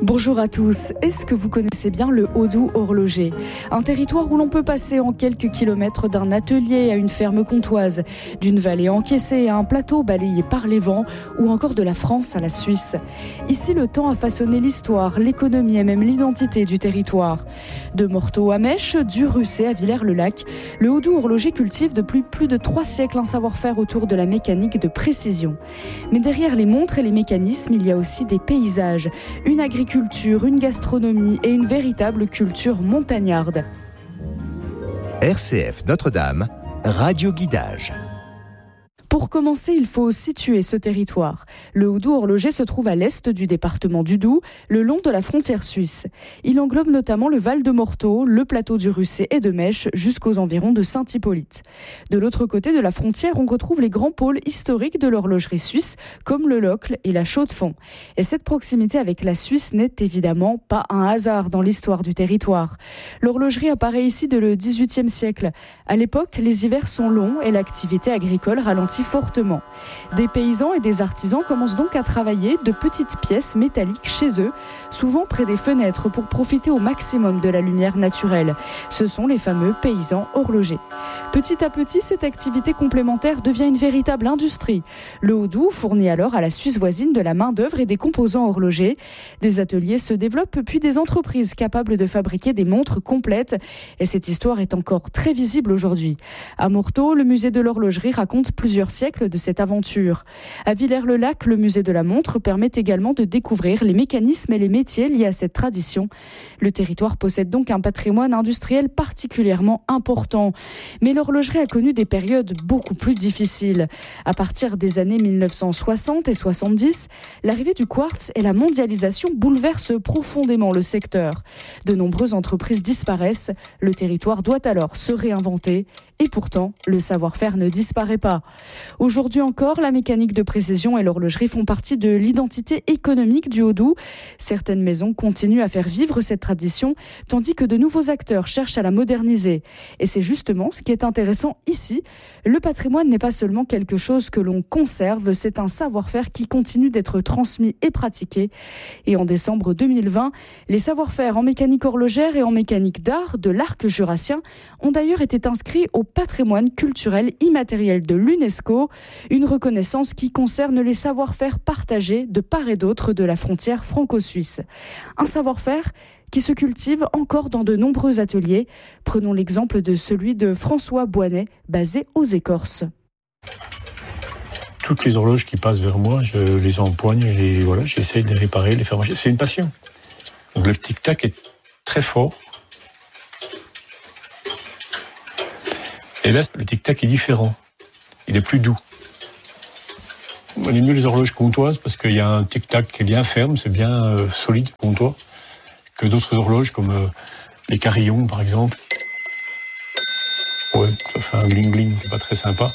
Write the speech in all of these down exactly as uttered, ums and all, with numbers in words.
Bonjour à tous. Est-ce que vous connaissez bien le Haut-Doubs horloger ? Un territoire où l'on peut passer en quelques kilomètres d'un atelier à une ferme comtoise, d'une vallée encaissée à un plateau balayé par les vents ou encore de la France à la Suisse. Ici, le temps a façonné l'histoire, l'économie et même l'identité du territoire. De Morteau à Mèche, du Russet à Villers-le-Lac, le Haut-Doubs horloger cultive depuis plus de trois siècles un savoir-faire autour de la mécanique de précision. Mais derrière les montres et les mécanismes, il y a aussi des paysages, une agriculture, une gastronomie et une véritable culture montagnarde. R C F Notre-Dame, radio guidage. Pour commencer, il faut situer ce territoire. Le Haut-Doubs horloger se trouve à l'est du département du Doubs, le long de la frontière suisse. Il englobe notamment le Val de Morteau, le plateau du Russet et de Mèche, jusqu'aux environs de Saint-Hippolyte. De l'autre côté de la frontière, on retrouve les grands pôles historiques de l'horlogerie suisse, comme le Locle et la Chaux-de-Fonds. Et cette proximité avec la Suisse n'est évidemment pas un hasard dans l'histoire du territoire. L'horlogerie apparaît ici dès le dix-huitième siècle. À l'époque, les hivers sont longs et l'activité agricole ralentit fortement. Des paysans et des artisans commencent donc à travailler de petites pièces métalliques chez eux, souvent près des fenêtres pour profiter au maximum de la lumière naturelle. Ce sont les fameux paysans horlogers. Petit à petit, cette activité complémentaire devient une véritable industrie. Le Haut-Doubs fournit alors à la Suisse voisine de la main-d'œuvre et des composants horlogers. Des ateliers se développent, puis des entreprises capables de fabriquer des montres complètes. Et cette histoire est encore très visible aujourd'hui. À Morteau, le musée de l'horlogerie raconte plusieurs siècles de cette aventure. À Villers-le-Lac, le musée de la montre permet également de découvrir les mécanismes et les métiers liés à cette tradition. Le territoire possède donc un patrimoine industriel particulièrement important. Mais l'horlogerie a connu des périodes beaucoup plus difficiles. À partir des années mille neuf cent soixante et soixante-dix, l'arrivée du quartz et la mondialisation bouleversent profondément le secteur. De nombreuses entreprises disparaissent. Le territoire doit alors se réinventer. Et pourtant, le savoir-faire ne disparaît pas. Aujourd'hui encore, la mécanique de précision et l'horlogerie font partie de l'identité économique du Haut-Doubs. Certaines maisons continuent à faire vivre cette tradition, tandis que de nouveaux acteurs cherchent à la moderniser. Et c'est justement ce qui est intéressant ici. Le patrimoine n'est pas seulement quelque chose que l'on conserve, c'est un savoir-faire qui continue d'être transmis et pratiqué. Et en décembre deux mille vingt, les savoir-faire en mécanique horlogère et en mécanique d'art de l'arc jurassien ont d'ailleurs été inscrits au patrimoine culturel immatériel de l'UNESCO, une reconnaissance qui concerne les savoir-faire partagés de part et d'autre de la frontière franco-suisse. Un savoir-faire qui se cultive encore dans de nombreux ateliers. Prenons l'exemple de celui de François Boinet, basé aux Écorces. Toutes les horloges qui passent vers moi, je les empoigne, je les, voilà, j'essaye de les réparer, de les faire marcher. C'est une passion. Donc le tic-tac est très fort. Et là, le tic-tac est différent. Il est plus doux. On aime mieux les horloges comtoises parce qu'il y a un tic-tac qui est bien ferme, c'est bien euh, solide, comtois, que d'autres horloges comme euh, les carillons, par exemple. Ouais, ça fait un gling-gling qui n'est pas très sympa.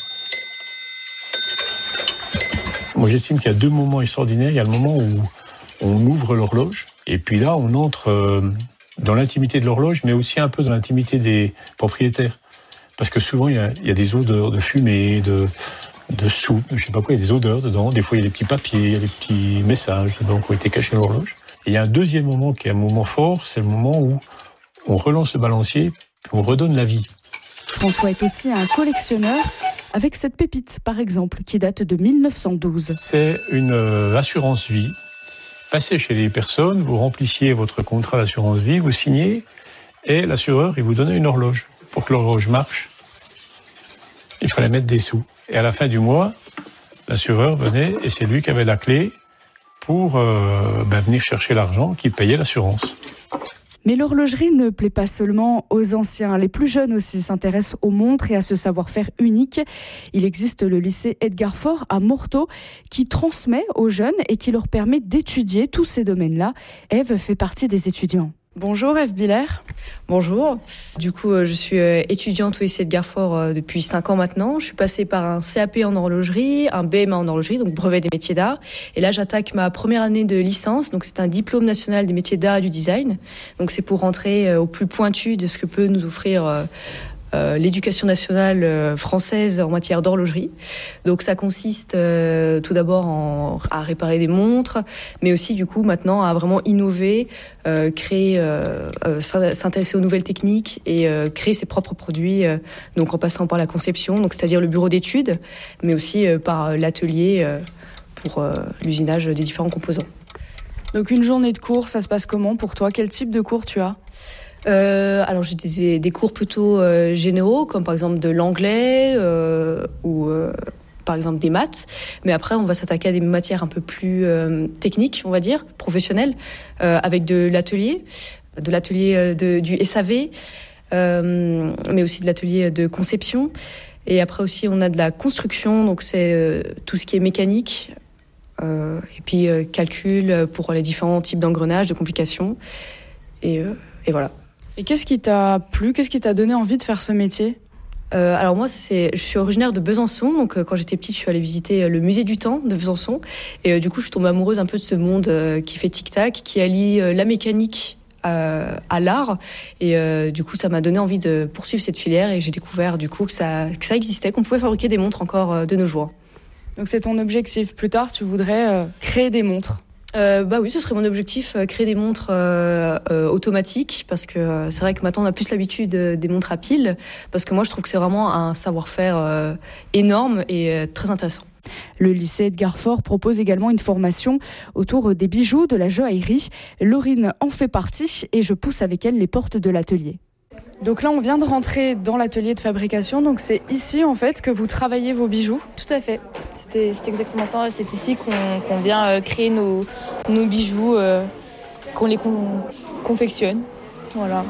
Moi, j'estime qu'il y a deux moments extraordinaires. Il y a le moment où on ouvre l'horloge, et puis là, on entre euh, dans l'intimité de l'horloge, mais aussi un peu dans l'intimité des propriétaires. Parce que souvent, il y a, il y a des odeurs de fumée, de, de soupe, je ne sais pas quoi, il y a des odeurs dedans. Des fois, il y a des petits papiers, il y a des petits messages dedans qui ont été cachés dans l'horloge. Et il y a un deuxième moment qui est un moment fort, c'est le moment où on relance le balancier, puis on redonne la vie. François est aussi un collectionneur, avec cette pépite, par exemple, qui date de mille neuf cent douze. C'est une euh, assurance vie. Passez chez les personnes, vous remplissiez votre contrat d'assurance vie, vous signez, et l'assureur, il vous donne une horloge. Pour que l'horloge marche, il fallait mettre des sous. Et à la fin du mois, l'assureur venait et c'est lui qui avait la clé pour euh, ben, venir chercher l'argent qui payait l'assurance. Mais l'horlogerie ne plaît pas seulement aux anciens. Les plus jeunes aussi s'intéressent aux montres et à ce savoir-faire unique. Il existe le lycée Edgar Faure à Morteau qui transmet aux jeunes et qui leur permet d'étudier tous ces domaines-là. Ève fait partie des étudiants. Bonjour Ève Biller. Bonjour. Du coup, je suis étudiante au lycée Edgar Faure depuis cinq ans maintenant. Je suis passée par un C A P en horlogerie, un B M A en horlogerie, donc brevet des métiers d'art. Et là, j'attaque ma première année de licence. Donc, c'est un diplôme national des métiers d'art et du design. Donc, c'est pour rentrer au plus pointu de ce que peut nous offrir euh, l'éducation nationale euh, française en matière d'horlogerie. Donc ça consiste euh, tout d'abord en, à réparer des montres, mais aussi du coup maintenant à vraiment innover, euh, créer, euh, euh, s'intéresser aux nouvelles techniques et euh, créer ses propres produits. Euh, donc en passant par la conception, donc c'est-à-dire le bureau d'études, mais aussi euh, par l'atelier euh, pour euh, l'usinage des différents composants. Donc une journée de cours, ça se passe comment pour toi ? Quel type de cours tu as ? euh, Alors j'ai des, des cours plutôt euh, généraux, comme par exemple de l'anglais euh, ou euh, par exemple des maths. Mais après, on va s'attaquer à des matières un peu plus euh, techniques, on va dire, professionnelles, euh, avec de l'atelier, de l'atelier de, du S A V, euh, mais aussi de l'atelier de conception. Et après aussi, on a de la construction, donc c'est euh, tout ce qui est mécanique. Euh, et puis euh, calcul pour les différents types d'engrenages, de complications, et, euh, et voilà. Et qu'est-ce qui t'a plu ? Qu'est-ce qui t'a donné envie de faire ce métier ? euh, Alors moi, c'est, je suis originaire de Besançon, donc euh, quand j'étais petite, je suis allée visiter le musée du temps de Besançon, et euh, du coup, je suis tombée amoureuse un peu de ce monde euh, qui fait tic-tac, qui allie euh, la mécanique à, à l'art, et euh, du coup, ça m'a donné envie de poursuivre cette filière, et j'ai découvert du coup que ça, que ça existait, qu'on pouvait fabriquer des montres encore euh, de nos jours. Donc c'est ton objectif. Plus tard, tu voudrais euh, créer des montres. Euh, bah oui, ce serait mon objectif, euh, créer des montres euh, euh, automatiques, parce que euh, c'est vrai que maintenant on a plus l'habitude euh, des montres à piles, parce que moi je trouve que c'est vraiment un savoir-faire euh, énorme et euh, très intéressant. Le lycée Edgar Faure propose également une formation autour des bijoux, de la joaillerie. Laurine en fait partie et je pousse avec elle les portes de l'atelier. Donc là, on vient de rentrer dans l'atelier de fabrication. Donc c'est ici, en fait, que vous travaillez vos bijoux ? Tout à fait. C'était, c'est exactement ça. C'est ici qu'on, qu'on vient euh, créer nos, nos bijoux, euh, qu'on les con- confectionne. Voilà.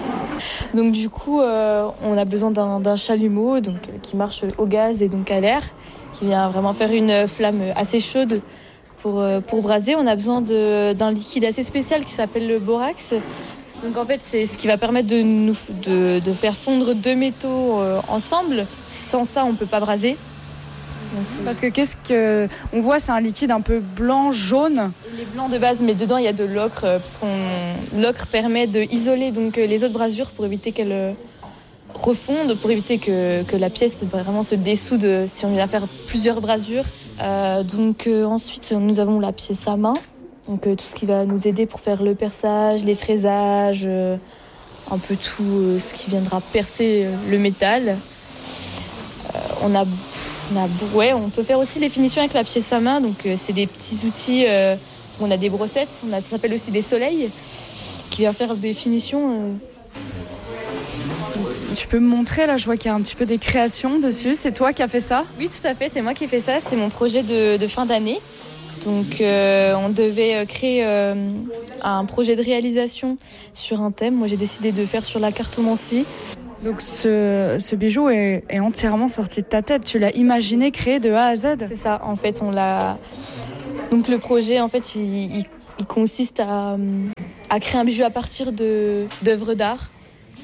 Donc du coup, euh, on a besoin d'un, d'un chalumeau donc, euh, qui marche au gaz et donc à l'air, qui vient vraiment faire une flamme assez chaude pour, euh, pour braser. On a besoin de, d'un liquide assez spécial qui s'appelle le borax. Donc en fait, c'est ce qui va permettre de, nous, de, de faire fondre deux métaux euh, ensemble. Sans ça, on ne peut pas braser. Parce que qu'est-ce que on voit, c'est un liquide un peu blanc, jaune. Il est blanc de base, mais dedans il y a de l'ocre, parce qu'on l'ocre permet d'isoler donc les autres brasures pour éviter qu'elles refondent, pour éviter que, que la pièce vraiment se dessoude si on vient faire plusieurs brasures. Euh, donc euh, ensuite, nous avons la pièce à main. Donc euh, tout ce qui va nous aider pour faire le perçage, les fraisages, euh, un peu tout euh, ce qui viendra percer euh, le métal. Euh, on a, on a, ouais, on peut faire aussi les finitions avec la pièce à main. Donc euh, c'est des petits outils. Euh, on a des brossettes, on a, ça s'appelle aussi des soleils, qui vient faire des finitions. Euh. Tu peux me montrer là, je vois qu'il y a un petit peu des créations dessus. C'est toi qui as fait ça ? Oui, tout à fait. C'est moi qui ai fait ça. C'est mon projet de, de fin d'année. Donc euh, on devait créer euh, un projet de réalisation sur un thème. Moi j'ai décidé de faire sur la cartomancie. Donc ce, ce bijou est, est entièrement sorti de ta tête. Tu l'as imaginé, créé de A à Z ? C'est ça, en fait on l'a... Donc le projet en fait il, il, il consiste à, à créer un bijou à partir de, d'œuvres d'art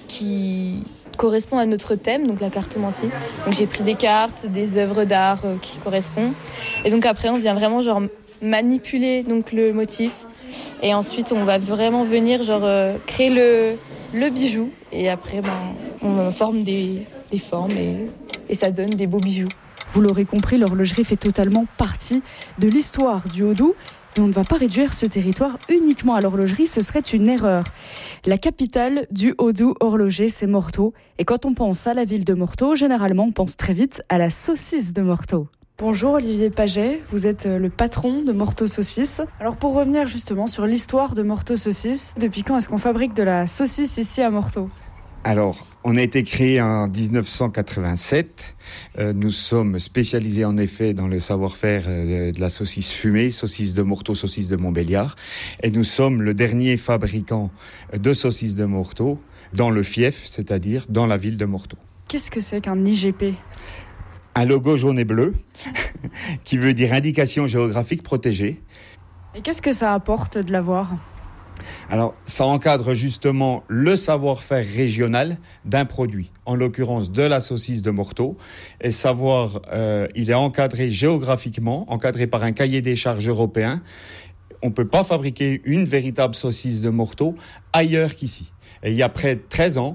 qui correspondent à notre thème, donc la cartomancie. Donc j'ai pris des cartes, des œuvres d'art euh, qui correspondent. Et donc après on vient vraiment genre manipuler donc le motif et ensuite on va vraiment venir genre euh, créer le, le bijou et après ben, on forme des, des formes et, et ça donne des beaux bijoux. Vous l'aurez compris, l'horlogerie fait totalement partie de l'histoire du Haut-Doubs et on ne va pas réduire ce territoire uniquement à l'horlogerie, ce serait une erreur. La capitale du Haut-Doubs horloger, c'est Morteau et quand on pense à la ville de Morteau, généralement on pense très vite à la saucisse de Morteau. Bonjour Olivier Paget, vous êtes le patron de Morteau Saucisse. Alors pour revenir justement sur l'histoire de Morteau Saucisse, depuis quand est-ce qu'on fabrique de la saucisse ici à Morteau ? Alors, on a été créé en dix-neuf cent quatre-vingt-sept. Euh, nous sommes spécialisés en effet dans le savoir-faire euh, de la saucisse fumée, saucisse de Morteau, saucisse de Montbéliard. Et nous sommes le dernier fabricant de saucisses de Morteau dans le fief, c'est-à-dire dans la ville de Morteau. Qu'est-ce que c'est qu'un I G P ? Un logo jaune et bleu, qui veut dire indication géographique protégée. Et qu'est-ce que ça apporte de l'avoir ? Alors, ça encadre justement le savoir-faire régional d'un produit, en l'occurrence de la saucisse de Morteau. Et savoir, euh, il est encadré géographiquement, encadré par un cahier des charges européen. On ne peut pas fabriquer une véritable saucisse de Morteau ailleurs qu'ici. Et il y a près de treize ans,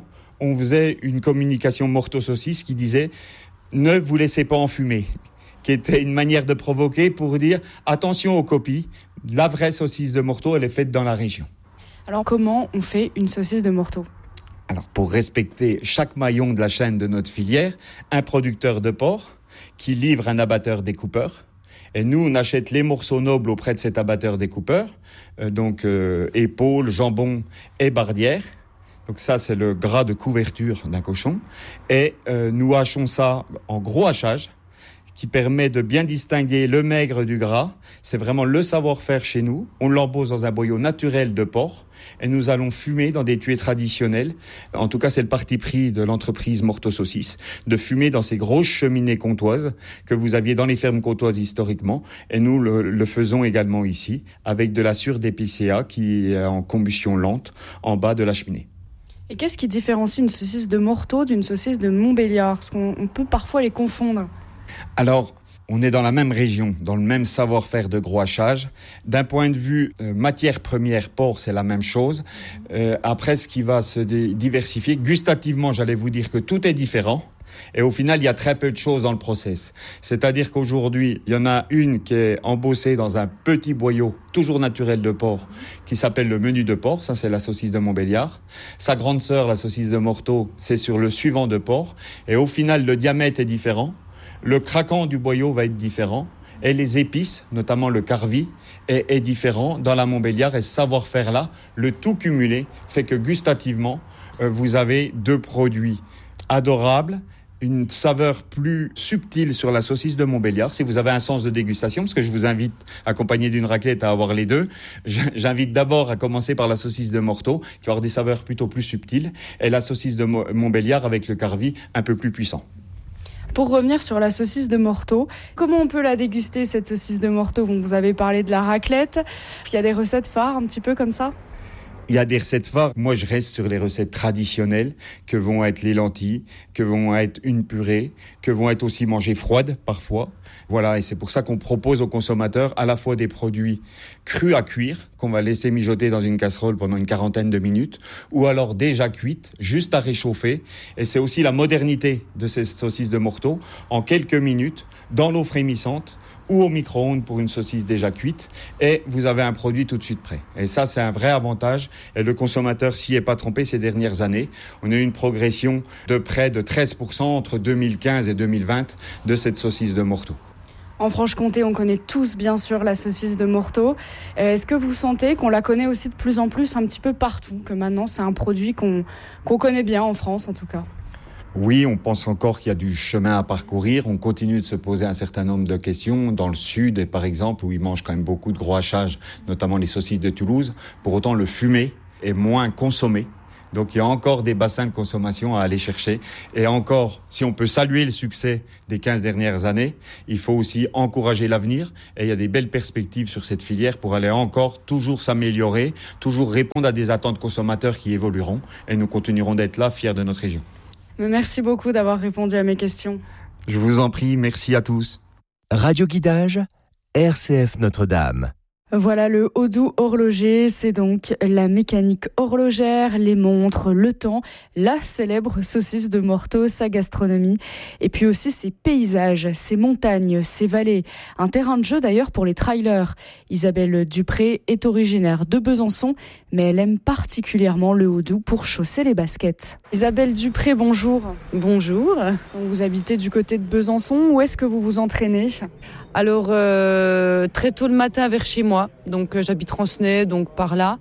on faisait une communication morto-saucisse qui disait « Ne vous laissez pas enfumer », qui était une manière de provoquer pour dire « Attention aux copies, la vraie saucisse de Morteau, elle est faite dans la région ». Alors comment on fait une saucisse de Morteau ? Alors pour respecter chaque maillon de la chaîne de notre filière, un producteur de porc qui livre un abatteur découpeur. Et nous, on achète les morceaux nobles auprès de cet abatteur découpeur, euh, donc euh, épaules, jambon et bardière. Donc ça, c'est le gras de couverture d'un cochon. Et euh, nous hachons ça en gros hachage, qui permet de bien distinguer le maigre du gras. C'est vraiment le savoir-faire chez nous. On l'embauche dans un boyau naturel de porc et nous allons fumer dans des tuées traditionnelles. En tout cas, c'est le parti pris de l'entreprise Morteau Saucisse, de fumer dans ces grosses cheminées comtoises que vous aviez dans les fermes comtoises historiquement. Et nous le, le faisons également ici, avec de la sure d'épicéa qui est en combustion lente en bas de la cheminée. Et qu'est-ce qui différencie une saucisse de Morteau d'une saucisse de Montbéliard ? Parce qu'on on peut parfois les confondre. Alors, on est dans la même région, dans le même savoir-faire de gros hachage. D'un point de vue euh, matière première, porc, c'est la même chose. Euh, après, ce qui va se dé- diversifier, gustativement, j'allais vous dire que tout est différent. Et au final, il y a très peu de choses dans le process. C'est-à-dire qu'aujourd'hui, il y en a une qui est embossée dans un petit boyau, toujours naturel de porc, qui s'appelle le menu de porc. Ça, c'est la saucisse de Montbéliard. Sa grande sœur, la saucisse de Morteau, c'est sur le suivant de porc. Et au final, le diamètre est différent. Le craquant du boyau va être différent et les épices, notamment le carvi, est, est différent dans la Montbéliard. Et ce savoir-faire-là, le tout cumulé, fait que gustativement, euh, vous avez deux produits adorables, une saveur plus subtile sur la saucisse de Montbéliard. Si vous avez un sens de dégustation, parce que je vous invite, accompagné d'une raclette, à avoir les deux, j'invite d'abord à commencer par la saucisse de Morteau, qui va avoir des saveurs plutôt plus subtiles, et la saucisse de Montbéliard avec le carvi un peu plus puissant. Pour revenir sur la saucisse de Morteau, comment on peut la déguster, cette saucisse de Morteau ? Bon, vous avez parlé de la raclette. Il y a des recettes phares un petit peu comme ça ? Il y a des recettes phares. Moi, je reste sur les recettes traditionnelles, que vont être les lentilles, que vont être une purée, que vont être aussi mangées froides parfois. Voilà, et c'est pour ça qu'on propose aux consommateurs à la fois des produits crus à cuire, qu'on va laisser mijoter dans une casserole pendant une quarantaine de minutes, ou alors déjà cuites, juste à réchauffer. Et c'est aussi la modernité de ces saucisses de Morteau, en quelques minutes, dans l'eau frémissante, ou au micro-ondes pour une saucisse déjà cuite, et vous avez un produit tout de suite prêt. Et ça, c'est un vrai avantage, et le consommateur s'y est pas trompé ces dernières années. On a eu une progression de près de treize pour cent entre deux mille quinze et deux mille vingt de cette saucisse de Morteau. En Franche-Comté, on connaît tous bien sûr la saucisse de Morteau. Est-ce que vous sentez qu'on la connaît aussi de plus en plus un petit peu partout, que maintenant c'est un produit qu'on, qu'on connaît bien en France en tout cas ? Oui, on pense encore qu'il y a du chemin à parcourir. On continue de se poser un certain nombre de questions. Dans le sud, par exemple, où ils mangent quand même beaucoup de gros hachages, notamment les saucisses de Toulouse. Pour autant, le fumé est moins consommé. Donc il y a encore des bassins de consommation à aller chercher. Et encore, si on peut saluer le succès des quinze dernières années, il faut aussi encourager l'avenir. Et il y a des belles perspectives sur cette filière pour aller encore toujours s'améliorer, toujours répondre à des attentes consommateurs qui évolueront. Et nous continuerons d'être là, fiers de notre région. Merci beaucoup d'avoir répondu à mes questions. Je vous en prie, merci à tous. Radio Guidage, R C F Notre-Dame. Voilà le Haut-Doubs horloger, c'est donc la mécanique horlogère, les montres, le temps, la célèbre saucisse de Morteau, sa gastronomie, et puis aussi ses paysages, ses montagnes, ses vallées, un terrain de jeu d'ailleurs pour les trailers. Isabelle Dupré est originaire de Besançon, mais elle aime particulièrement le Haut-Doubs pour chausser les baskets. Isabelle Dupré, bonjour. Bonjour. Vous habitez du côté de Besançon, où est-ce que vous vous entraînez ? Alors, euh, très tôt le matin vers chez moi, donc euh, j'habite Rancenay, donc par là.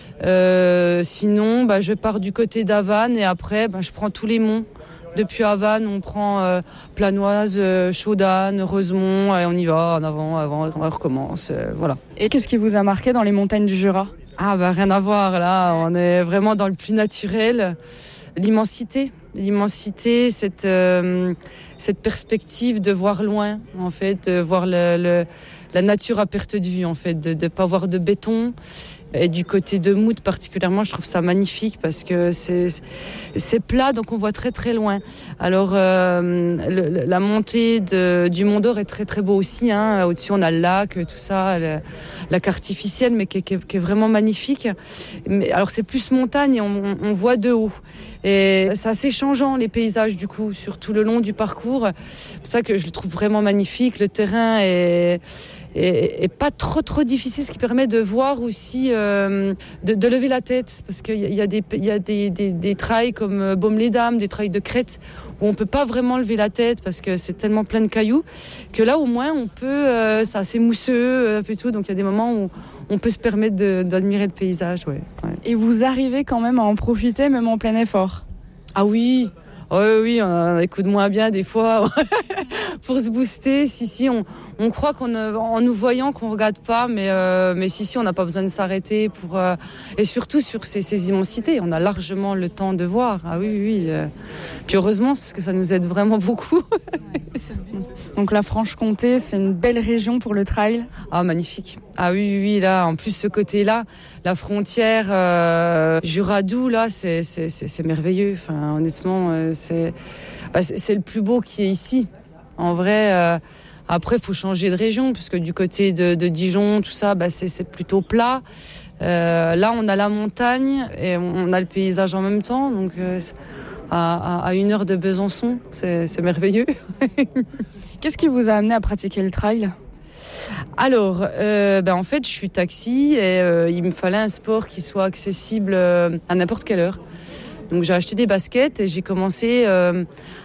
Euh, sinon, bah, je pars du côté d'Havane et après, bah, je prends tous les monts. Depuis Havane, on prend euh, Planoise, euh, Chaudane, Reusemont, et on y va en avant, avant, on recommence, euh, voilà. Et qu'est-ce qui vous a marqué dans les montagnes du Jura ? Ah bah rien à voir, là, on est vraiment dans le plus naturel. L'immensité, l'immensité, cette, euh, cette perspective de voir loin, en fait, de voir le, le, la nature à perte de vue, en fait, de ne pas voir de béton, Et du côté de Mout particulièrement, je trouve ça magnifique parce que c'est, c'est plat, donc on voit très très loin. Alors euh, le, la montée de, du Mont d'Or est très très beau aussi. Hein. Au-dessus, on a le lac, tout ça, le, lac artificiel, mais qui, qui, qui est vraiment magnifique. Mais, alors c'est plus montagne et on, on voit de haut. Et c'est assez changeant les paysages du coup, sur tout le long du parcours. C'est pour ça que je le trouve vraiment magnifique. Le terrain est... Et, et pas trop trop difficile, ce qui permet de voir aussi, euh, de, de lever la tête, parce qu'il y a, y a, des, y a des, des, des trails comme Baume-les-Dames, des trails de crête, où on peut pas vraiment lever la tête, parce que c'est tellement plein de cailloux, que là au moins on peut, euh, c'est assez mousseux, un peu tout, donc il y a des moments où on peut se permettre de, d'admirer le paysage. Ouais, ouais. Et vous arrivez quand même à en profiter, même en plein effort? Ah oui. Oh oui, on a des coups de moins bien des fois pour se booster. Si si, on on croit qu'on en nous voyant qu'on regarde pas, mais euh, mais si si, on n'a pas besoin de s'arrêter pour euh, et surtout sur ces, ces immensités, on a largement le temps de voir. Ah oui oui. Euh, puis heureusement, c'est parce que ça nous aide vraiment beaucoup. Donc la Franche-Comté, c'est une belle région pour le trail. Ah magnifique. Ah oui oui, oui là, en plus ce côté-là, la frontière euh, Jura-Doubs là, c'est c'est c'est, c'est merveilleux. Enfin honnêtement. Euh, C'est, bah, c'est, c'est le plus beau qui est ici. En vrai, euh, après, il faut changer de région, puisque du côté de, de Dijon, tout ça, bah, c'est, c'est plutôt plat. Euh, là, on a la montagne et on a le paysage en même temps. Donc, euh, à, à, à une heure de Besançon, c'est, c'est merveilleux. Qu'est-ce qui vous a amené à pratiquer le trail ? Alors, euh, ben en fait, je suis taxi et euh, il me fallait un sport qui soit accessible euh, à n'importe quelle heure. Donc j'ai acheté des baskets et j'ai commencé euh,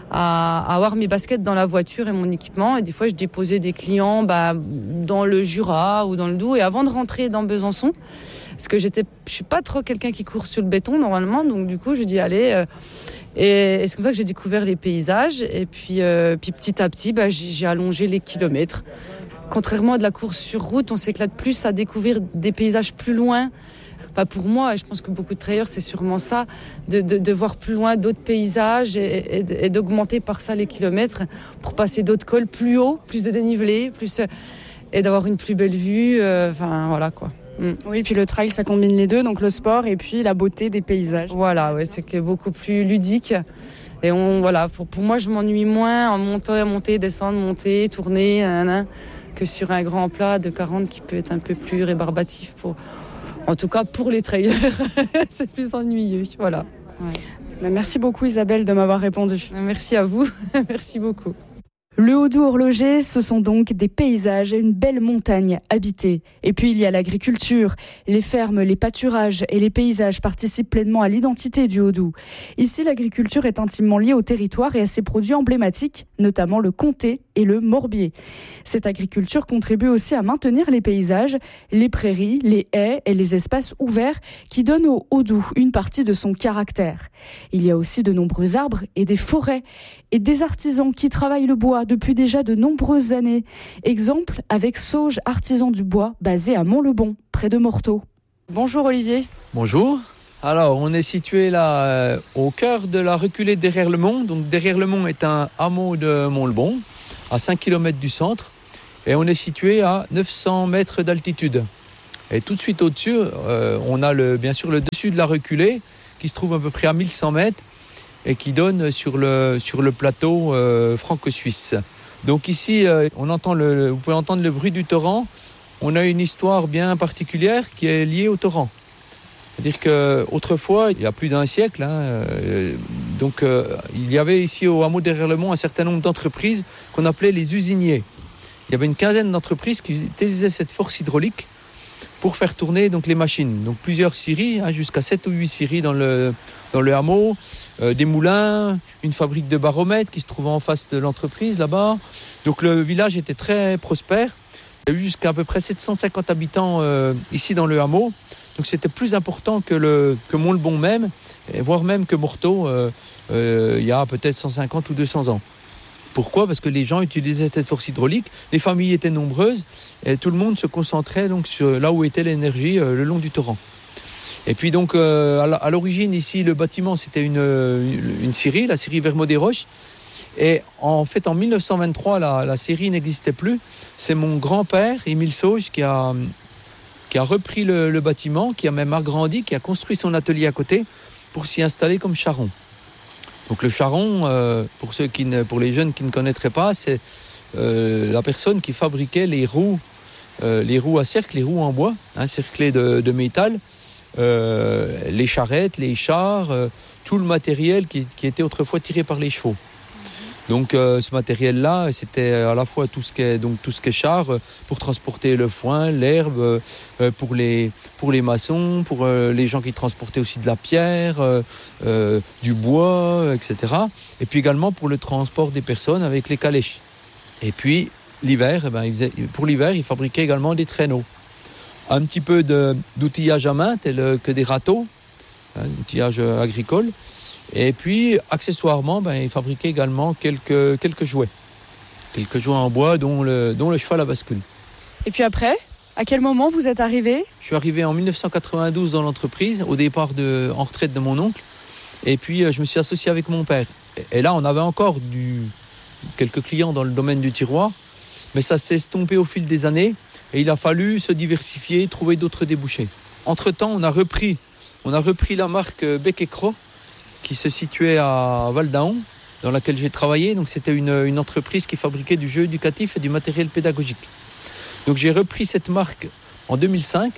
à, à avoir mes baskets dans la voiture et mon équipement. Et des fois, je déposais des clients bah, dans le Jura ou dans le Doubs. Et avant de rentrer dans Besançon, parce que j'étais, je suis pas trop quelqu'un qui court sur le béton normalement, donc du coup, je dis allez. Euh, et, et c'est comme ça que j'ai découvert les paysages. Et puis, euh, puis petit à petit, bah, j'ai, j'ai allongé les kilomètres. Contrairement à de la course sur route, on s'éclate plus à découvrir des paysages plus loin. Pas pour moi, et je pense que beaucoup de trailleurs, c'est sûrement ça, de, de, de voir plus loin d'autres paysages et, et, et d'augmenter par ça les kilomètres pour passer d'autres cols plus haut, plus de dénivelé, plus, et d'avoir une plus belle vue. Euh, enfin, voilà quoi. Mm. Oui, puis le trail, ça combine les deux, donc le sport et puis la beauté des paysages. Voilà, ouais, c'est beaucoup plus ludique. Et on, voilà, pour, pour moi, je m'ennuie moins en montant, monter, descendre, monter, tourner, nanana, que sur un grand plat de quarante qui peut être un peu plus rébarbatif pour... En tout cas, pour les trailers, c'est plus ennuyeux. Voilà. Ouais. Merci beaucoup Isabelle de m'avoir répondu. Merci à vous. Merci beaucoup. Le Haut-Doubs horloger, ce sont donc des paysages et une belle montagne habitée. Et puis il y a l'agriculture. Les fermes, les pâturages et les paysages participent pleinement à l'identité du Haut-Doubs. Ici, l'agriculture est intimement liée au territoire et à ses produits emblématiques, notamment le comté et le morbier. Cette agriculture contribue aussi à maintenir les paysages, les prairies, les haies et les espaces ouverts qui donnent au Haut-Doubs une partie de son caractère. Il y a aussi de nombreux arbres et des forêts et des artisans qui travaillent le bois depuis déjà de nombreuses années. Exemple avec Sauge Artisan du Bois, basé à Mont-le-Bon, près de Morteau. Bonjour Olivier. Bonjour. Alors, on est situé là euh, au cœur de la reculée derrière le Mont. Donc, derrière le Mont est un hameau de Mont-le-Bon, à cinq kilomètres du centre. Et on est situé à neuf cents mètres d'altitude. Et tout de suite au-dessus, euh, on a le, bien sûr le dessus de la reculée, qui se trouve à peu près à mille cent mètres. Et qui donne sur le, sur le plateau euh, franco-suisse. Donc ici, euh, on entend le, vous pouvez entendre le bruit du torrent. On a une histoire bien particulière qui est liée au torrent. C'est-à-dire qu'autrefois, il y a plus d'un siècle, hein, euh, donc, euh, il y avait ici au hameau derrière le Mont un certain nombre d'entreprises qu'on appelait les usiniers. Il y avait une quinzaine d'entreprises qui utilisaient cette force hydraulique pour faire tourner donc, les machines. Donc plusieurs scieries, hein, jusqu'à sept ou huit scieries dans le, dans le hameau, euh, des moulins, une fabrique de baromètres qui se trouvait en face de l'entreprise là-bas. Donc le village était très prospère. Il y a eu jusqu'à à peu près sept cent cinquante habitants euh, ici dans le hameau. Donc c'était plus important que, le, que Mont-le-Bon même, et voire même que Morteau, euh, euh, il y a peut-être cent cinquante ou deux cents ans. Pourquoi ? Parce que les gens utilisaient cette force hydraulique, les familles étaient nombreuses et tout le monde se concentrait donc sur là où était l'énergie euh, le long du torrent. Et puis donc euh, à l'origine ici le bâtiment c'était une, une, une scierie, la scierie Vermaux-des-Roches. Et en fait en mille neuf cent vingt-trois la, la scierie n'existait plus. C'est mon grand-père Émile Sauge qui a, qui a repris le, le bâtiment, qui a même agrandi, qui a construit son atelier à côté pour s'y installer comme charron. Donc le charron, euh, pour, ceux qui ne, pour les jeunes qui ne connaîtraient pas, c'est euh, la personne qui fabriquait les roues, euh, les roues à cercle, les roues en bois, hein, cerclées de, de métal, euh, les charrettes, les chars, euh, tout le matériel qui, qui était autrefois tiré par les chevaux. Donc euh, ce matériel-là, c'était à la fois tout ce qui est, donc, tout ce qui est char euh, pour transporter le foin, l'herbe, euh, pour, les, pour les maçons, pour euh, les gens qui transportaient aussi de la pierre, euh, euh, du bois, et cetera. Et puis également pour le transport des personnes avec les calèches. Et puis l'hiver, eh ben, il faisait, pour l'hiver, ils fabriquaient également des traîneaux. Un petit peu de, d'outillage à main, tel que des râteaux, hein, outillage agricole. Et puis, accessoirement, ben, il fabriquait également quelques, quelques jouets. Quelques jouets en bois, dont le, dont le cheval à bascule. Et puis après, à quel moment vous êtes arrivé ? Je suis arrivé en dix-neuf cent quatre-vingt-douze dans l'entreprise, au départ de, en retraite de mon oncle. Et puis, je me suis associé avec mon père. Et là, on avait encore du, quelques clients dans le domaine du tiroir. Mais ça s'est estompé au fil des années. Et il a fallu se diversifier, trouver d'autres débouchés. Entre-temps, on a repris, on a repris la marque Bec et Croc, qui se situait à Val-d'Aon, dans laquelle j'ai travaillé. Donc c'était une, une entreprise qui fabriquait du jeu éducatif et du matériel pédagogique. Donc j'ai repris cette marque en deux mille cinq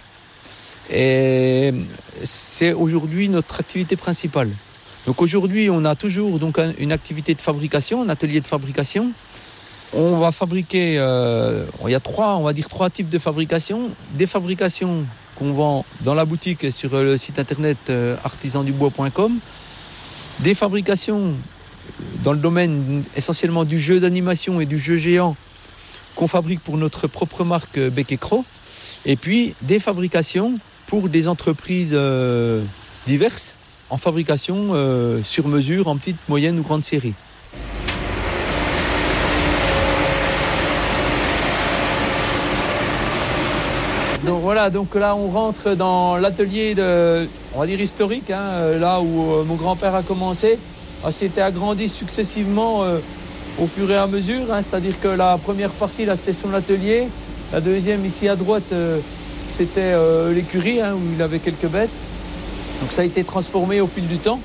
et c'est aujourd'hui notre activité principale. Donc aujourd'hui, on a toujours donc un, une activité de fabrication, un atelier de fabrication. On va fabriquer, euh, il y a trois, on va dire trois types de fabrication. Des fabrications qu'on vend dans la boutique et sur le site internet euh, artisan du bois point com. Des fabrications dans le domaine essentiellement du jeu d'animation et du jeu géant qu'on fabrique pour notre propre marque Bec et Croc. Et puis des fabrications pour des entreprises euh, diverses en fabrication euh, sur mesure, en petite, moyenne ou grande série. Donc voilà, donc là on rentre dans l'atelier de, on va dire historique, hein, là où euh, mon grand-père a commencé. Ah, c'était agrandi successivement euh, au fur et à mesure, hein, c'est-à-dire que la première partie là c'est son atelier, la deuxième ici à droite euh, c'était euh, l'écurie, hein, où il avait quelques bêtes. Donc ça a été transformé au fil du temps.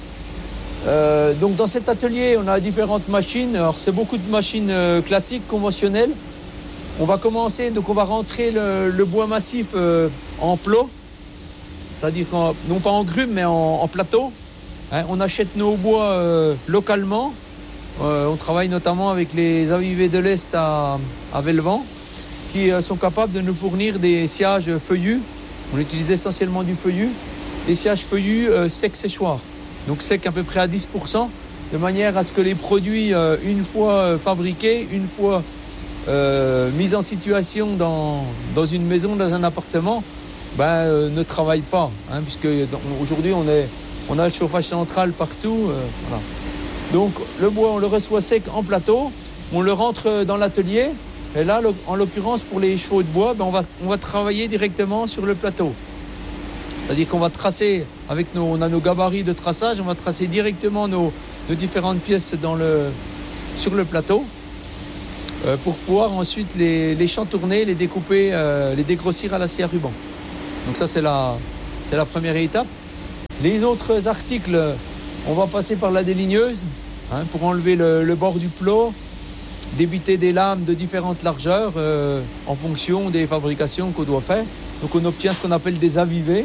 Euh, donc dans cet atelier on a différentes machines, alors c'est beaucoup de machines euh, classiques, conventionnelles. On va commencer, donc on va rentrer le, le bois massif euh, en plot, c'est-à-dire en, non pas en grume mais en, en plateau. Hein, on achète nos bois euh, localement. Euh, on travaille notamment avec les Avivés de l'Est à, à Velvan, qui euh, sont capables de nous fournir des sciages feuillus. On utilise essentiellement du feuillu, des sciages feuillus euh, secs séchoirs, donc secs à peu près à dix pour cent, de manière à ce que les produits, euh, une fois euh, fabriqués, une fois Euh, mise en situation dans, dans une maison, dans un appartement, ben, euh, ne travaille pas, hein, puisque aujourd'hui on, est, on a le chauffage central partout. Euh, voilà. Donc le bois on le reçoit sec en plateau, on le rentre dans l'atelier, et là en l'occurrence pour les chevaux de bois, ben, on, va, on va travailler directement sur le plateau. C'est-à-dire qu'on va tracer, avec nos, on a nos gabarits de traçage, on va tracer directement nos, nos différentes pièces dans le, sur le plateau. Euh, pour pouvoir ensuite les, les chantourner, les découper, euh, les dégrossir à la scie à ruban. Donc ça c'est la, c'est la première étape. Les autres articles, on va passer par la déligneuse, hein, pour enlever le, le bord du plot, débiter des lames de différentes largeurs euh, en fonction des fabrications qu'on doit faire. Donc on obtient ce qu'on appelle des avivés.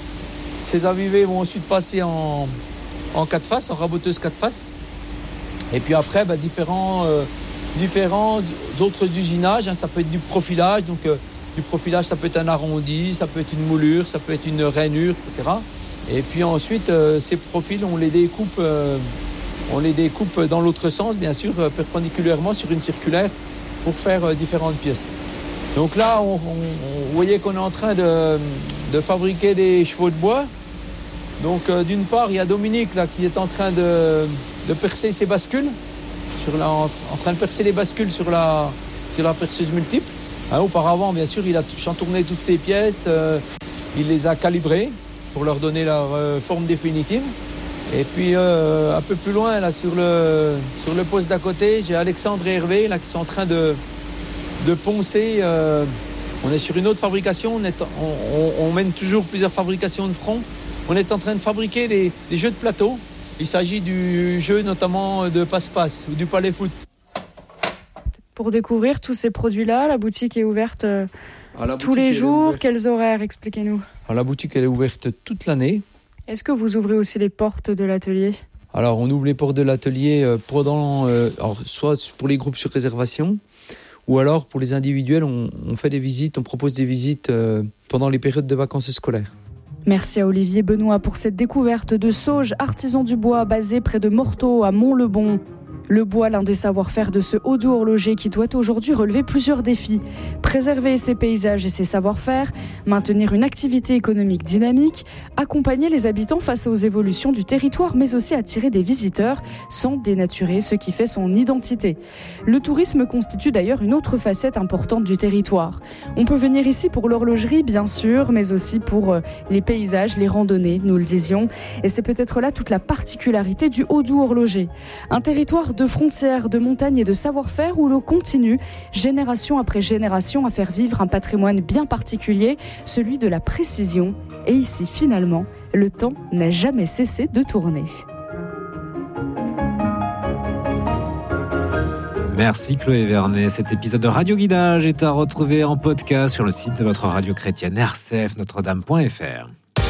Ces avivés vont ensuite passer en, en quatre faces, en raboteuse quatre faces. Et puis après, bah, différents... Euh, différents autres usinages, hein, ça peut être du profilage, donc euh, du profilage ça peut être un arrondi, ça peut être une moulure, ça peut être une rainure, et cetera. Et puis ensuite euh, ces profils on les découpe, euh, on les découpe dans l'autre sens bien sûr, euh, perpendiculairement sur une circulaire pour faire euh, différentes pièces. Donc là on, on, on, vous voyez qu'on est en train de, de fabriquer des chevaux de bois. Donc euh, d'une part il y a Dominique là qui est en train de, de percer ses bascules. Sur la, en, en train de percer les bascules sur la, sur la perceuse multiple. Hein, auparavant, bien sûr, il a chantourné toutes ces pièces, euh, il les a calibrées pour leur donner leur euh, forme définitive. Et puis, euh, un peu plus loin, là, sur le, sur le poste d'à côté, j'ai Alexandre et Hervé là, qui sont en train de, de poncer euh, On est sur une autre fabrication, on, est, on, on, on mène toujours plusieurs fabrications de front. On est en train de fabriquer des, des jeux de plateau. Il s'agit du jeu notamment de passe-passe ou du palais foot. Pour découvrir tous ces produits-là, la boutique est ouverte euh, Alors, tous les jours. Quels horaires? Expliquez-nous. Alors, la boutique elle est ouverte toute l'année. Est-ce que vous ouvrez aussi les portes de l'atelier? Alors, on ouvre les portes de l'atelier pendant, euh, alors, soit pour les groupes sur réservation, ou alors pour les individuels, on, on fait des visites, on propose des visites euh, pendant les périodes de vacances scolaires. Merci à Olivier Benoît pour cette découverte de Sauge, artisan du bois basé près de Morteau à Mont-le-Bon. Le bois, l'un des savoir-faire de ce Haut-Doubs horloger qui doit aujourd'hui relever plusieurs défis. Préserver ses paysages et ses savoir-faire, maintenir une activité économique dynamique, accompagner les habitants face aux évolutions du territoire, mais aussi attirer des visiteurs sans dénaturer ce qui fait son identité. Le tourisme constitue d'ailleurs une autre facette importante du territoire. On peut venir ici pour l'horlogerie, bien sûr, mais aussi pour les paysages, les randonnées, nous le disions. Et c'est peut-être là toute la particularité du Haut-Doubs horloger. Un territoire de frontières, de montagnes et de savoir-faire où l'on continue, génération après génération, à faire vivre un patrimoine bien particulier, celui de la précision. Et ici, finalement, le temps n'a jamais cessé de tourner. Merci Chloé Vernet. Cet épisode de Radio Guidage est à retrouver en podcast sur le site de votre radio chrétienne r c f notre dame point f r.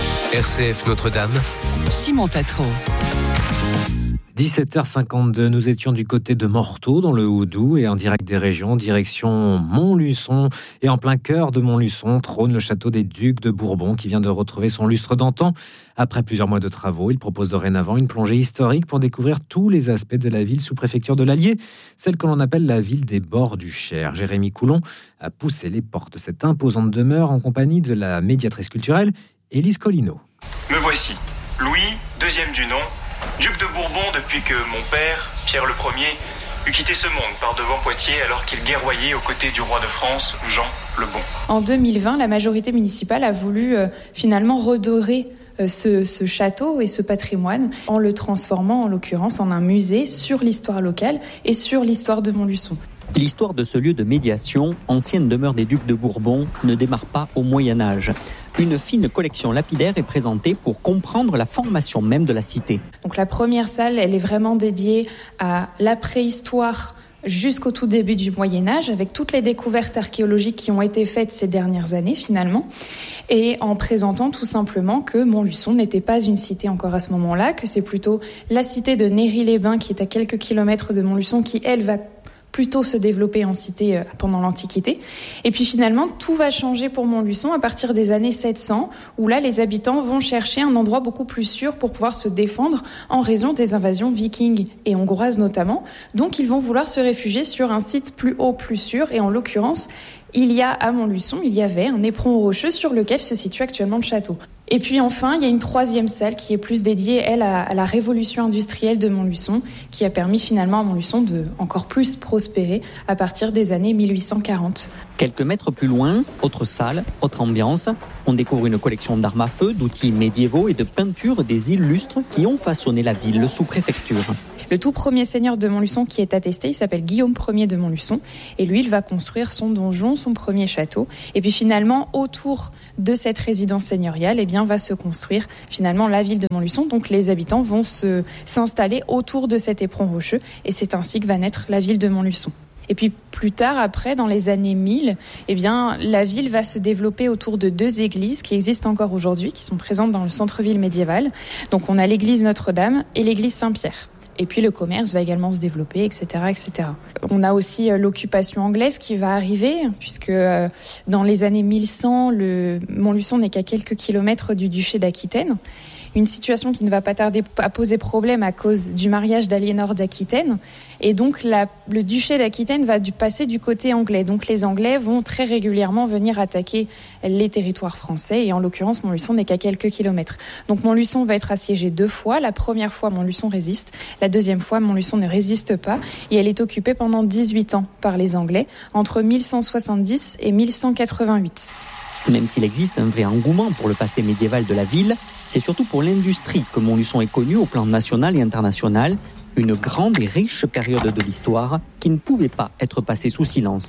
R C F Notre-Dame, Simon Tatro. dix-sept heures cinquante-deux, nous étions du côté de Morteau, dans le Haut-Doubs, et en direct des régions, direction Montluçon. Et en plein cœur de Montluçon trône le château des Ducs de Bourbon, qui vient de retrouver son lustre d'antan. Après plusieurs mois de travaux, il propose dorénavant une plongée historique pour découvrir tous les aspects de la ville sous préfecture de l'Allier, celle que l'on appelle la ville des bords du Cher. Jérémy Coulon a poussé les portes de cette imposante demeure en compagnie de la médiatrice culturelle, Élise Collineau. Me voici, Louis, deuxième du nom, duc de Bourbon depuis que mon père, Pierre le Premier, eut quitté ce monde par devant Poitiers alors qu'il guerroyait aux côtés du roi de France, Jean le Bon. En deux mille vingt, la majorité municipale a voulu euh, finalement redorer euh, ce, ce château et ce patrimoine en le transformant en l'occurrence en un musée sur l'histoire locale et sur l'histoire de Montluçon. L'histoire de ce lieu de médiation, ancienne demeure des Ducs de Bourbon, ne démarre pas au Moyen-Âge. Une fine collection lapidaire est présentée pour comprendre la formation même de la cité. Donc la première salle, elle est vraiment dédiée à la préhistoire jusqu'au tout début du Moyen-Âge, avec toutes les découvertes archéologiques qui ont été faites ces dernières années finalement, et en présentant tout simplement que Montluçon n'était pas une cité encore à ce moment-là, que c'est plutôt la cité de Néry-les-Bains qui est à quelques kilomètres de Montluçon qui, elle, va plutôt se développer en cité pendant l'Antiquité. Et puis finalement, tout va changer pour Montluçon à partir des années sept cents, où là, les habitants vont chercher un endroit beaucoup plus sûr pour pouvoir se défendre en raison des invasions vikings et hongroises notamment. Donc, ils vont vouloir se réfugier sur un site plus haut, plus sûr. Et en l'occurrence, il y a à Montluçon, il y avait un éperon rocheux sur lequel se situe actuellement le château. Et puis enfin, il y a une troisième salle qui est plus dédiée, elle, à, à la révolution industrielle de Montluçon, qui a permis finalement à Montluçon de encore plus prospérer à partir des années mille huit cent quarante. Quelques mètres plus loin, autre salle, autre ambiance. On découvre une collection d'armes à feu, d'outils médiévaux et de peintures des illustres qui ont façonné la ville sous préfecture. Le tout premier seigneur de Montluçon qui est attesté, il s'appelle Guillaume Ier de Montluçon. Et lui, il va construire son donjon, son premier château. Et puis finalement, autour de cette résidence seigneuriale, eh bien, va se construire finalement la ville de Montluçon. Donc les habitants vont se, s'installer autour de cet éperon rocheux. Et c'est ainsi que va naître la ville de Montluçon. Et puis plus tard, après, dans les années mille, eh bien, la ville va se développer autour de deux églises qui existent encore aujourd'hui, qui sont présentes dans le centre-ville médiéval. Donc on a l'église Notre-Dame et l'église Saint-Pierre. Et puis le commerce va également se développer, et cetera, et cetera. On a aussi euh, l'occupation anglaise qui va arriver, puisque euh, dans les années mille cent, le Montluçon n'est qu'à quelques kilomètres du duché d'Aquitaine. Une situation qui ne va pas tarder à poser problème à cause du mariage d'Aliénor d'Aquitaine. Et donc, la, le duché d'Aquitaine va du, passer du côté anglais. Donc, les Anglais vont très régulièrement venir attaquer les territoires français. Et en l'occurrence, Montluçon n'est qu'à quelques kilomètres. Donc, Montluçon va être assiégé deux fois. La première fois, Montluçon résiste. La deuxième fois, Montluçon ne résiste pas. Et elle est occupée pendant dix-huit ans par les Anglais, entre mille cent soixante-dix et mille cent quatre-vingt-huit. Même s'il existe un vrai engouement pour le passé médiéval de la ville, c'est surtout pour l'industrie que Montluçon est connu au plan national et international, une grande et riche période de l'histoire qui ne pouvait pas être passée sous silence.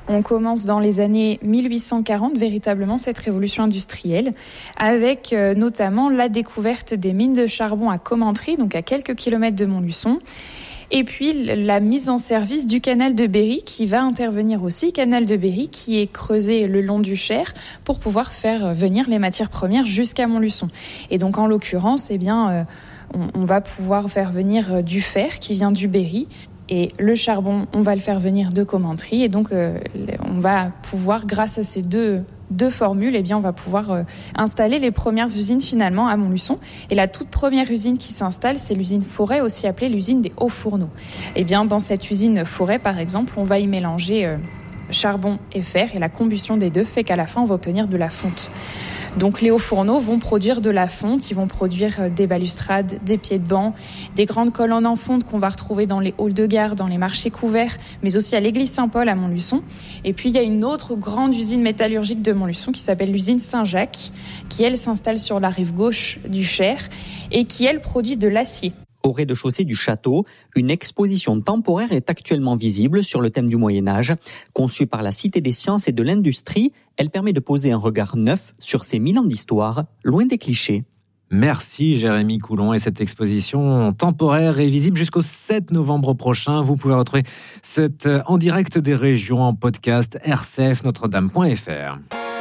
On commence dans les années mille huit cent quarante, véritablement, cette révolution industrielle, avec euh, notamment la découverte des mines de charbon à Commentry, donc à quelques kilomètres de Montluçon. Et puis la mise en service du canal de Berry qui va intervenir aussi, canal de Berry qui est creusé le long du Cher pour pouvoir faire venir les matières premières jusqu'à Montluçon. Et donc en l'occurrence, eh bien, euh, on, on va pouvoir faire venir du fer qui vient du Berry. Et le charbon, on va le faire venir de Commentry. Et donc, euh, on va pouvoir, grâce à ces deux, deux formules, eh bien, on va pouvoir euh, installer les premières usines finalement à Montluçon. Et la toute première usine qui s'installe, c'est l'usine Forêt, aussi appelée l'usine des hauts fourneaux. Et bien, dans cette usine Forêt, par exemple, on va y mélanger euh, charbon et fer. Et la combustion des deux fait qu'à la fin, on va obtenir de la fonte. Donc les hauts fourneaux vont produire de la fonte, ils vont produire des balustrades, des pieds de banc, des grandes colonnes en fonte qu'on va retrouver dans les halls de gare, dans les marchés couverts, mais aussi à l'église Saint-Paul à Montluçon. Et puis il y a une autre grande usine métallurgique de Montluçon qui s'appelle l'usine Saint-Jacques, qui elle s'installe sur la rive gauche du Cher et qui elle produit de l'acier. Au rez-de-chaussée du château, une exposition temporaire est actuellement visible sur le thème du Moyen-Âge. Conçue par la Cité des Sciences et de l'Industrie, elle permet de poser un regard neuf sur ces mille ans d'histoire, loin des clichés. Merci Jérémy Coulon, et cette exposition temporaire est visible jusqu'au sept novembre prochain. Vous pouvez retrouver cette en direct des régions en podcast r c f notre dame point f r.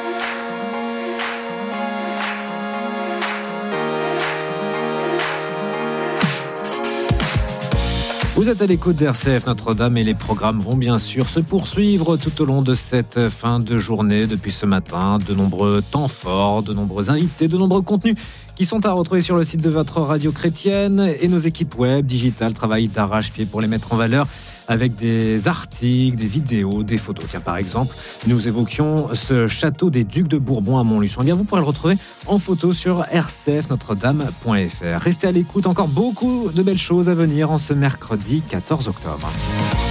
Vous êtes à l'écoute d'R C F Notre-Dame et les programmes vont bien sûr se poursuivre tout au long de cette fin de journée. Depuis ce matin, de nombreux temps forts, de nombreux invités, de nombreux contenus qui sont à retrouver sur le site de votre radio chrétienne, et nos équipes web, digitales travaillent d'arrache-pied pour les mettre en valeur avec des articles, des vidéos, des photos. Tiens, par exemple, nous évoquions ce château des Ducs de Bourbon à Montluçon. Eh bien, vous pourrez le retrouver en photo sur r c f notre dame point f r. Restez à l'écoute, encore beaucoup de belles choses à venir en ce mercredi quatorze octobre.